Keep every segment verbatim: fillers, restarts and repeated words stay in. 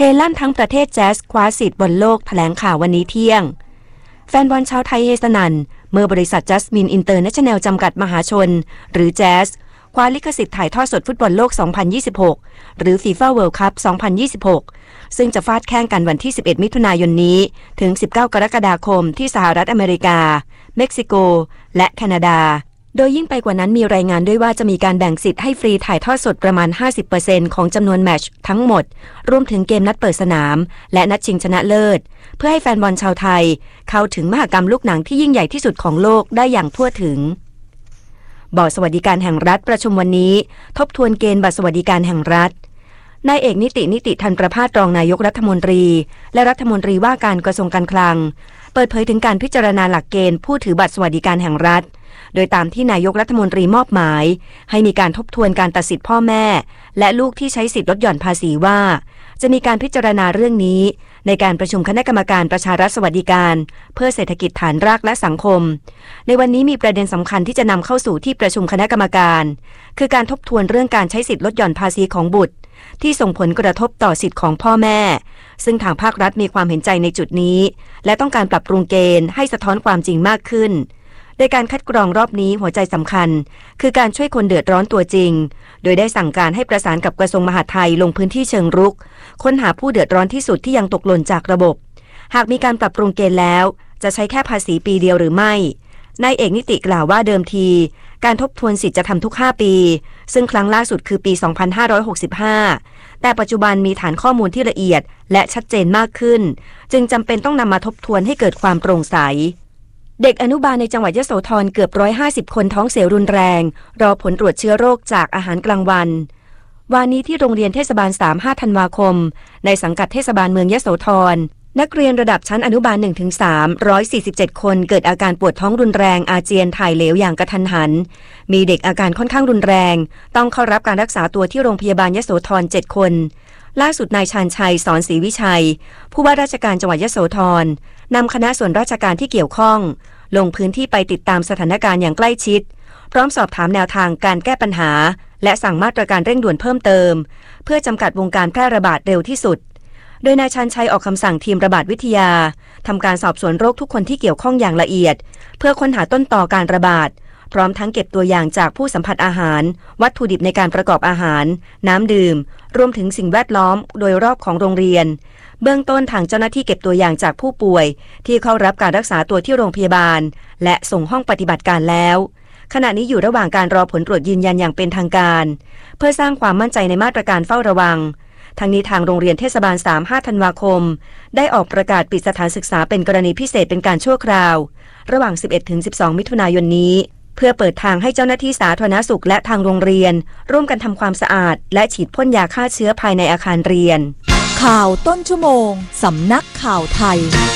เฮลั่นทั้งประเทศแจ๊สคว้าสิทธิ์บอลโลกแถลงข่าววันนี้เที่ยงแฟนบอลชาวไทยเฮสนั่นเมื่อบริษัทจัสมินอินเตอร์เนชั่นแนลจำกัดมหาชนหรือแจ๊สคว้าลิขสิทธิ์ถ่ายทอดสดฟุตบอลโลก สองพันยี่สิบหก หรือ ฟีฟ่า เวิลด์ คัพ สองพันยี่สิบหก ซึ่งจะฟาดแข่งกันวันที่ สิบเอ็ด มิถุนายนนี้ถึง สิบเก้า กรกฎาคมที่สหรัฐอเมริกาเม็กซิโกและแคนาดาโดยยิ่งไปกว่านั้นมีรายงานด้วยว่าจะมีการแบ่งสิทธิ์ให้ฟรีถ่ายทอดสดประมาณ ห้าสิบเปอร์เซ็นต์ ของจำนวนแมตช์ทั้งหมดรวมถึงเกมนัดเปิดสนามและนัดชิงชนะเลิศเพื่อให้แฟนบอลชาวไทยเข้าถึงมหกรรมลูกหนังที่ยิ่งใหญ่ที่สุดของโลกได้อย่างทั่วถึงบอร์ดสวัสดิการแห่งรัฐประชุมวันนี้ทบทวนเกณฑ์บัตรสวัสดิการแห่งรัฐนายเอกนิตินิติธันประภาสรองนายกรัฐมนตรีและรัฐมนตรีว่าการกระทรวงการคลังเปิดเผยถึงการพิจารณาหลักเกณฑ์ผู้ถือบัตรสวัสดิการแห่งรัฐโดยตามที่นายกรัฐมนตรีมอบหมายให้มีการทบทวนการตัดสิทธิพ่อแม่และลูกที่ใช้สิทธิลดหย่อนภาษีว่าจะมีการพิจารณาเรื่องนี้ในการประชุมคณะกรรมการประชารัฐสวัสดิการเพื่อเศรษฐกิจฐานรากและสังคมในวันนี้มีประเด็นสำคัญที่จะนำเข้าสู่ที่ประชุมคณะกรรมการคือการทบทวนเรื่องการใช้สิทธิลดหย่อนภาษีของบุตรที่ส่งผลกระทบต่อสิทธิของพ่อแม่ซึ่งทางภาครัฐมีความเห็นใจในจุดนี้และต้องการปรับปรุงเกณฑ์ให้สะท้อนความจริงมากขึ้นโดยการคัดกรองรอบนี้หัวใจสำคัญคือการช่วยคนเดือดร้อนตัวจริงโดยได้สั่งการให้ประสานกับกระทรวงมหาดไทยลงพื้นที่เชิงรุกค้นหาผู้เดือดร้อนที่สุดที่ยังตกหล่นจากระบบหากมีการปรับปรุงเกณฑ์แล้วจะใช้แค่ภาษีปีเดียวหรือไม่นายเอกนิติกล่าวว่าเดิมทีการทบทวนสิทธิ์จะทำทุกห้าปีซึ่งครั้งล่าสุดคือปี สองพันห้าร้อยหกสิบห้า แต่ปัจจุบันมีฐานข้อมูลที่ละเอียดและชัดเจนมากขึ้นจึงจำเป็นต้องนำมาทบทวนให้เกิดความโปร่งใสเด็กอนุบาลในจังหวัดยโสธรเกือบหนึ่งร้อยห้าสิบคนท้องเสียรุนแรงรอผลตรวจเชื้อโรคจากอาหารกลางวันวันนี้ที่โรงเรียนเทศบาลสาม ห้าธันวาคมในสังกัดเทศบาลเมืองยโสธรนักเรียนระดับชั้นอนุบาล หนึ่งถึงสาม หนึ่งร้อยสี่สิบเจ็ด คนเกิดอาการปวดท้องรุนแรงอาเจียนถ่ายเหลวอย่างกระทันหันมีเด็กอาการค่อนข้างรุนแรงต้องเข้ารับการรักษาตัวที่โรงพยาบาลยโสธรเจ็ดคนล่าสุดนายชาญชัยสอนศรีวิชัยผู้ว่าราชการจังหวัดยโสธรนำคณะส่วนราชการที่เกี่ยวข้องลงพื้นที่ไปติดตามสถานการณ์อย่างใกล้ชิดพร้อมสอบถามแนวทางการแก้ปัญหาและสั่งมาตรการเร่งด่วนเพิ่มเติมเพื่อจำกัดวงการแพร่ระบาดเร็วที่สุดโดยนายชันชัยออกคำสั่งทีมระบาดวิทยาทำการสอบสวนโรคทุกคนที่เกี่ยวข้องอย่างละเอียดเพื่อค้นหาต้นตอการระบาดพร้อมทั้งเก็บตัวอย่างจากผู้สัมผัสอาหารวัตถุดิบในการประกอบอาหารน้ำดื่มรวมถึงสิ่งแวดล้อมโดยรอบของโรงเรียนเบื้องต้นทางเจ้าหน้าที่เก็บตัวอย่างจากผู้ป่วยที่เข้ารับการรักษาตัวที่โรงพยาบาลและส่งห้องปฏิบัติการแล้วขณะนี้อยู่ระหว่างการรอผลตรวจยืนยันอย่างเป็นทางการเพื่อสร้างความมั่นใจในมาตรการเฝ้าระวังทั้งนี้ทางโรงเรียนเทศบาลสาม ห้าธันวาคมได้ออกประกาศปิดสถานศึกษาเป็นกรณีพิเศษเป็นการชั่วคราวระหว่าง สิบเอ็ดถึงสิบสอง มิถุนายนนี้เพื่อเปิดทางให้เจ้าหน้าที่สาธารณสุขและทางโรงเรียนร่วมกันทำความสะอาดและฉีดพ่นยาฆ่าเชื้อภายในอาคารเรียนข่าวต้นชั่วโมงสำนักข่าวไทย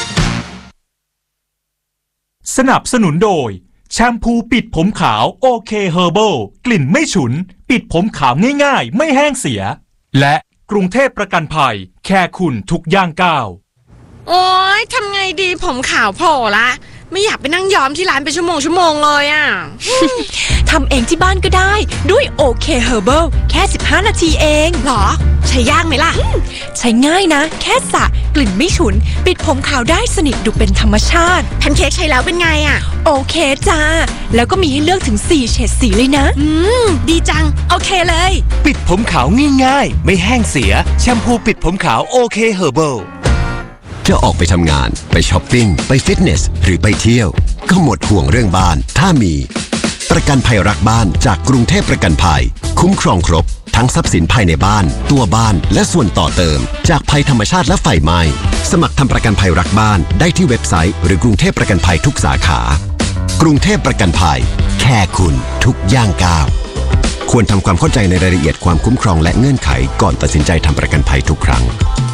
สนับสนุนโดยแชมพูปิดผมขาวโอเคเฮอร์เบิลกลิ่นไม่ฉุนปิดผมขาวง่ายๆไม่แห้งเสียและกรุงเทพประกันภัยแค่คุณทุกย่างก้าวโอ๊ยทำไงดีผมขาวโผล่ละไม่อยากไปนั่งย้อมที่ร้านเป็นชั่วโมงชั่วโมงเลยอ่ะทำเองที่บ้านก็ได้ด้วยโอเคเฮอร์เบิลแค่สิบห้านาทีเองหรอใช้ยากไหมล่ะใช้ง่ายนะแค่สระกลิ่นไม่ฉุนปิดผมขาวได้สนิทดูเป็นธรรมชาติแพนเค้กใช้แล้วเป็นไงอ่ะโอเคจ้าแล้วก็มีให้เลือกถึงสี่เฉดสีเลยนะอืมดีจังโอเคเลยปิดผมขาวง่ายๆไม่แห้งเสียแชมพูปิดผมขาวโอเคเฮอร์เบิลจะออกไปทำงานไปช้อปปิ้งไปฟิตเนสหรือไปเที่ยวก็หมดห่วงเรื่องบ้านถ้ามีประกันภัยรักบ้านจากกรุงเทพประกันภัยคุ้มครองครบทั้งทรัพย์สินภายในบ้านตัวบ้านและส่วนต่อเติมจากภัยธรรมชาติและไฟไหม้สมัครทำประกันภัยรักบ้านได้ที่เว็บไซต์หรือกรุงเทพประกันภัยทุกสาขากรุงเทพประกันภัยแค่คุณทุกย่างก้าวควรทำความเข้าใจในรายละเอียดความคุ้มครองและเงื่อนไขก่อนตัดสินใจทำประกันภัยทุกครั้ง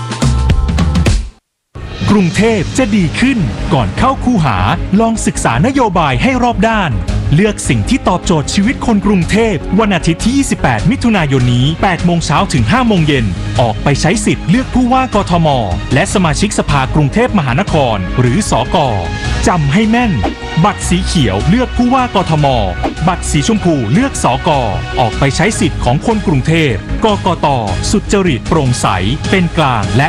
กรุงเทพจะดีขึ้นก่อนเข้าคูหาลองศึกษานโยบายให้รอบด้านเลือกสิ่งที่ตอบโจทย์ชีวิตคนกรุงเทพวันอาทิตย์ที่ยี่สิบแปดมิถุนายนนี้แปดโมงเช้าถึงห้าโมงเย็นออกไปใช้สิทธิ์เลือกผู้ว่ากทมและสมาชิกสภากรุงเทพมหานครหรือสก.จำให้แม่นบัตรสีเขียวเลือกผู้ว่ากทมบัตรสีชมพูเลือกสก.ออกไปใช้สิทธิ์ของคนกรุงเทพกกต.สุจริตโปร่งใสเป็นกลางและ